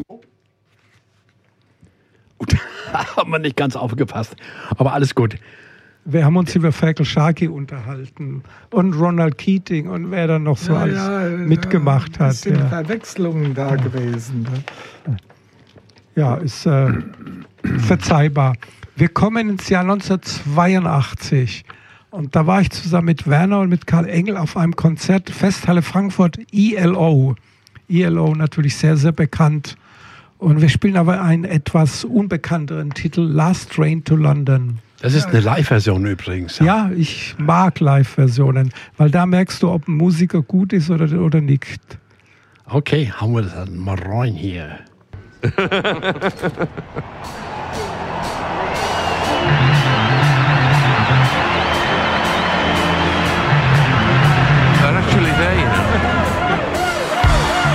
Haben wir nicht ganz aufgepasst, aber alles gut. Wir haben uns über Fergal Sharkey unterhalten und Ronald Keating und wer dann noch so alles mitgemacht hat. Es sind Verwechslungen da gewesen. Ne? Ja, ist verzeihbar. Wir kommen ins Jahr 1982 und da war ich zusammen mit Werner und mit Karl Engel auf einem Konzert, Festhalle Frankfurt, ELO. ELO natürlich sehr, sehr bekannt. Und wir spielen aber einen etwas unbekannteren Titel, Last Train to London. Das ist eine Live-Version übrigens. Ja, ich mag Live-Versionen, weil da merkst du, ob ein Musiker gut ist oder nicht. Okay, haben wir das mal rein hier.